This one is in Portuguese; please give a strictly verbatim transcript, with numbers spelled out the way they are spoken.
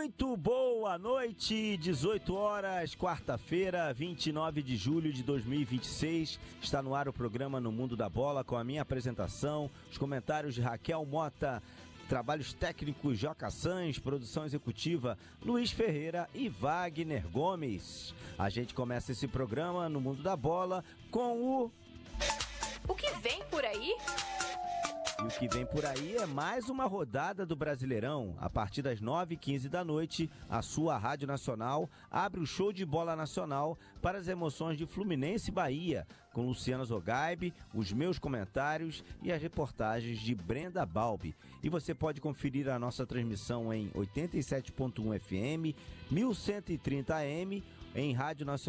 Muito boa noite, dezoito horas, quarta-feira, vinte e nove de julho de dois mil e vinte e seis. Está no ar o programa No Mundo da Bola com a minha apresentação, os comentários de Raquel Mota, trabalhos técnicos Joca Sans, produção executiva Luiz Ferreira e Wagner Gomes. A gente começa esse programa No Mundo da Bola com o... O que vem por aí? E o que vem por aí é mais uma rodada do Brasileirão. A partir das nove e quinze da noite, a sua Rádio Nacional abre o show de bola nacional para as emoções de Fluminense e Bahia, com Luciana Zogaib, os meus comentários e as reportagens de Brenda Balbi. E você pode conferir a nossa transmissão em oitenta e sete ponto um F M, mil cento e trinta A M, em rádio nacional